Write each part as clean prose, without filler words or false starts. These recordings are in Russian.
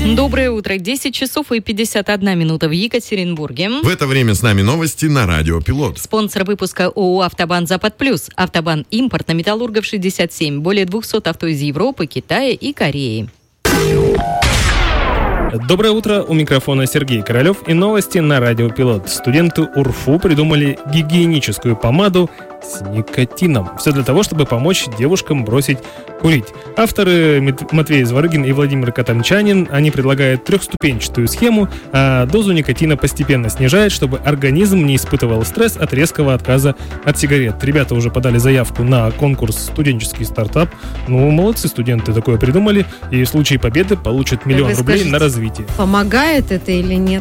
Доброе утро. 10 часов и 51 минута в Екатеринбурге. В это время с нами новости на Радио Пилот. Спонсор выпуска ООО «Автобан Запад Плюс». «Автобан Импорт» на Металлургов 67. Более 200 авто из Европы, Китая и Кореи. Доброе утро, у микрофона Сергей Королев и новости на Радио Пилот. Студенты УрФУ придумали гигиеническую помаду с никотином. Все для того, чтобы помочь девушкам бросить курить. Авторы Матвей Зворыгин и Владимир Катамчанин, они предлагают трехступенчатую схему, а дозу никотина постепенно снижает, чтобы организм не испытывал стресс от резкого отказа от сигарет. Ребята уже подали заявку на конкурс «Студенческий стартап». Ну, молодцы студенты, такое придумали. И в случае победы получат $1 000 000 рублей на развитие. Помогает это или нет?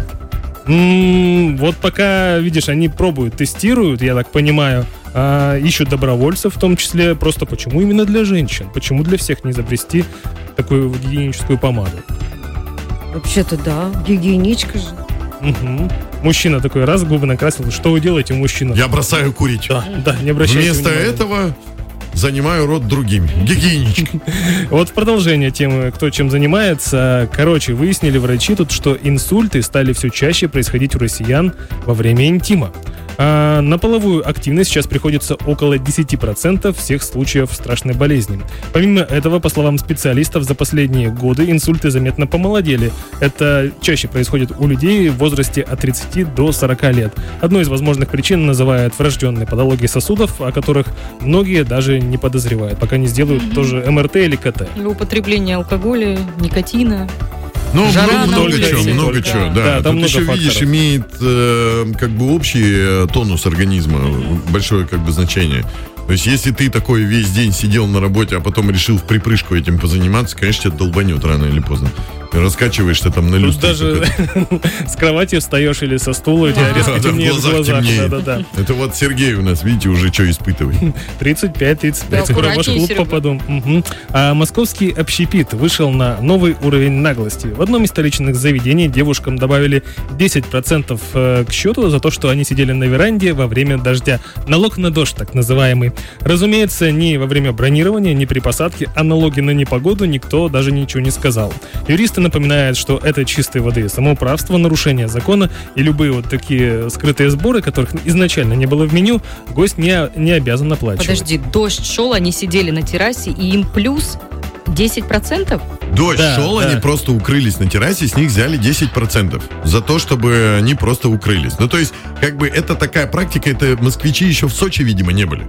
Вот пока, видишь, они пробуют, тестируют, я так понимаю, ищут добровольцев в том числе. Просто почему именно для женщин? Почему для всех не изобрести такую гигиеническую помаду? Вообще-то да, гигиеничка же. Угу. Мужчина такой раз губы накрасил. Что вы делаете, мужчина? Я бросаю курить. Да, не обращайте вместо внимания. этого занимаю рот другими. Гигиеничкой. Вот в продолжение темы, кто чем занимается. Короче, выяснили врачи тут, что инсульты стали все чаще происходить у россиян во время интима. А на половую активность сейчас приходится около 10% всех случаев страшной болезни. Помимо этого, по словам специалистов, за последние годы инсульты заметно помолодели. Это чаще происходит у людей в возрасте от 30 до 40 лет. Одной из возможных причин называют врожденные патологии сосудов, о которых многие даже не подозревают, пока не сделают тоже МРТ или КТ. Употребление алкоголя, никотина. Ну, Жара много на чего, улице. да. Да, там Тут много еще, факторов. видишь, имеет как бы общий тонус организма, большое как бы значение. То есть, если ты такой весь день сидел на работе, а потом решил в припрыжку этим позаниматься, конечно, тебя долбанет рано или поздно. Ты раскачиваешься там на Тут люстре. даже с кровати встаешь или со стула, у тебя резко в темнеет в глазах. темнеет. Да. Это вот Сергей у нас, видите, уже что испытывает. 35-35. Да, Скоро в ваш аккуратнее, клуб Серега. попаду. Угу. А московский общепит вышел на новый уровень наглости. В одном из столичных заведений девушкам добавили 10% к счету за то, что они сидели на веранде во время дождя. Налог на дождь, так называемый. Разумеется, ни во время бронирования, ни при посадке о налоге на непогоду никто даже ничего не сказал. Юристы напоминают, что это чистой воды самоуправство, нарушение закона, и любые вот такие скрытые сборы, которых изначально не было в меню, гость не обязан оплачивать. Подожди, дождь шел, они сидели на террасе, и им плюс 10%? Дождь Да, шел, да. они просто укрылись на террасе, с них взяли 10% за то, чтобы они просто укрылись. Ну, то есть, как бы, это такая практика, это москвичи еще в Сочи, видимо, не были.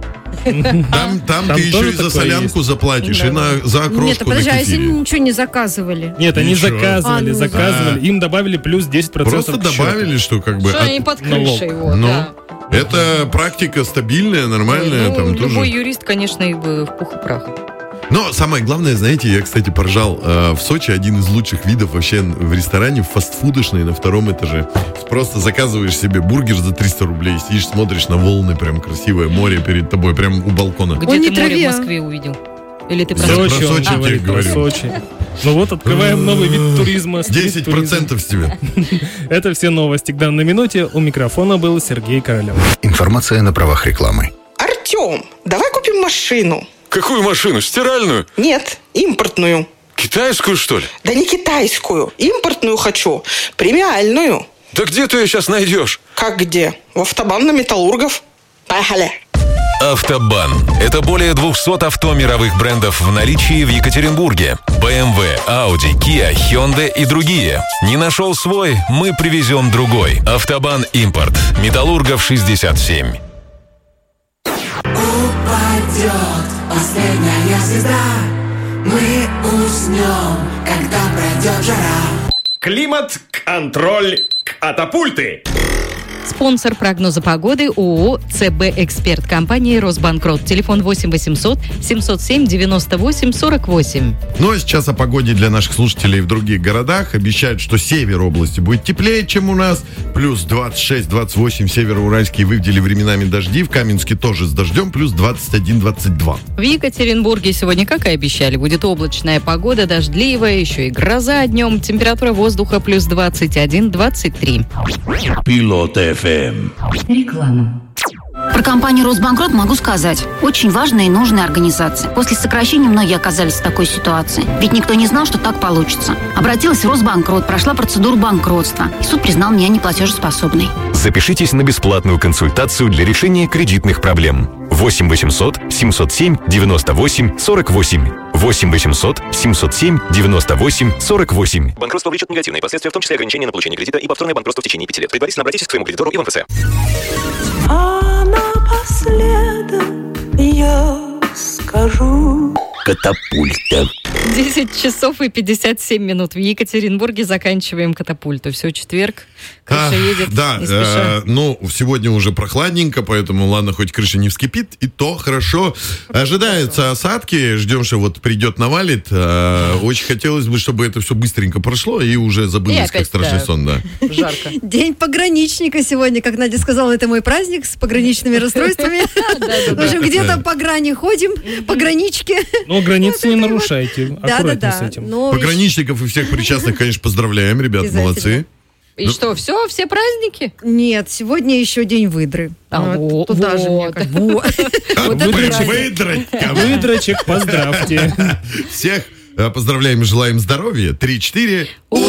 Там ты еще тоже и за такое солянку есть. заплатишь, Да. и за окрошку Нет, на подожди, а если кефире. ничего не заказывали? Нет, они Ничего. заказывали, им добавили плюс 10% Просто к счету. добавили, что как бы... Что они под крышей, вот, Ну, да. это практика стабильная, нормальная, Ну, там любой тоже. юрист, конечно, их бы в пух и прах. Но самое главное, знаете, я, кстати, поржал. В Сочи один из лучших видов вообще в ресторане, фастфудочный, на 2 этаже. Просто заказываешь себе бургер за 300 рублей, сидишь, смотришь на волны, прям красивое море перед тобой, прям у балкона. Где Ой, ты не море трави, в а. Москве увидел? Или ты про Про Сочи он Сочи говорит, тебе про говорю. Сочи. Ну вот, открываем новый вид туризма. стрит-туризм. 10% с тебя. Это все новости к данной минуте. У микрофона был Сергей Королев. Информация на правах рекламы. Артем, давай купим машину. Какую машину? Стиральную? Нет, импортную. Китайскую, что ли? Да не китайскую, импортную хочу, премиальную. Да где ты ее сейчас найдешь? Как где? В автобан на Металлургов. Поехали. Автобан – это более 200 авто мировых брендов в наличии в Екатеринбурге. BMW, Audi, Kia, Hyundai и другие. Не нашел свой? Мы привезем другой. Автобан Импорт. Металлургов 67. Упадет последняя звезда. Мы уснем, когда пройдет жара. Климат-контроль катапульты. Спонсор прогноза погоды ООО «ЦБ Эксперт» компании «Росбанкрот». Телефон 8 800 707 98 48. Ну а сейчас о погоде для наших слушателей в других городах. Обещают, что север области будет теплее, чем у нас. Плюс 26-28 североуральские выделили временами дожди. В Каменске тоже с дождем. Плюс 21-22. В Екатеринбурге сегодня, как и обещали, будет облачная погода, дождливая, еще и гроза днем. Температура воздуха плюс 21-23. Пилот FM. Реклама. Про компанию «Росбанкрот» могу сказать. Очень важная и нужная организация. После сокращения многие оказались в такой ситуации. Ведь никто не знал, что так получится. Обратилась в Росбанкрот, прошла процедуру банкротства. И суд признал меня неплатежеспособной. Запишитесь на бесплатную консультацию для решения кредитных проблем. 8 800 707 98 48. 8 800 707 98 48. Банкротство влечет негативные последствия, в том числе ограничение на получение кредита и повторное банкротство в течение 5 лет. Предварительно обратитесь к своему кредитору и в МФЦ. А напоследок я скажу: Катапульта. 10 часов и 57 минут в Екатеринбурге. Заканчиваем катапульту. Все, четверг. Крыша едет Да, не спеша. сегодня уже прохладненько, поэтому, ладно, хоть крыша не вскипит, и то хорошо. Ожидаются осадки, ждем, что вот придет, навалит. Очень хотелось бы, чтобы это все быстренько прошло, и уже забылось, как страшный сон, да. Жарко. День пограничника сегодня, как Надя сказала, это мой праздник с пограничными расстройствами. В общем, где-то по грани ходим, погранички. Но границы не нарушайте. Аккуратнее с этим. Пограничников и всех причастных, конечно, поздравляем, ребят, молодцы. И что, все праздники? Нет, сегодня еще день выдры. Туда же мне как бы. Выдрочек, поздравьте. Всех поздравляем и желаем здоровья. 3-4.